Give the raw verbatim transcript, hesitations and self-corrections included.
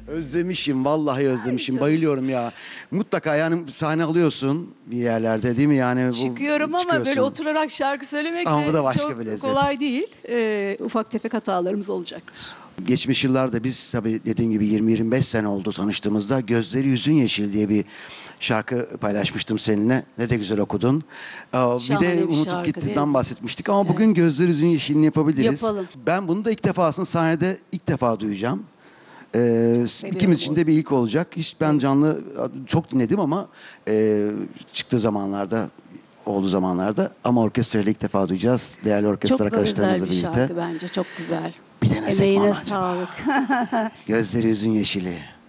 Özlemişim, vallahi özlemişim. Ay, Bayılıyorum ya. Mutlaka yani sahne alıyorsun bir yerlerde değil mi? Yani bu, Çıkıyorum ama böyle çıkıyorsun. oturarak şarkı söylemek Ama bu da de başka çok bir lezzet. kolay değil. Ee, ufak tefek hatalarımız olacaktır. Geçmiş yıllarda biz tabii dediğim gibi yirmi yirmi beş sene oldu tanıştığımızda. Gözleri Yüzün Yeşil diye bir şarkı paylaşmıştım seninle. Ne de güzel okudun. Aa, bir Şahane de bir Unutup şarkı, değil Gitti'den mi? bahsetmiştik ama bugün Gözleri Yüzün Yeşil'ini yapabiliriz. Yapalım. Ben bunu da ilk defa aslında sahnede ilk defa duyacağım. Ee, Seviyorum ikimiz için onu. de bir ilk olacak. Hiç ben canlı çok dinledim ama e, çıktığı zamanlarda olduğu zamanlarda ama orkestrayla ilk defa duyacağız. Değerli orkestra Çok da güzel arkadaşlarımızla bir birlikte. şarkı bence. Çok güzel. Bir denesek mi Emeğine onu acaba? sağlık. Gözleri Yüzün Yeşili.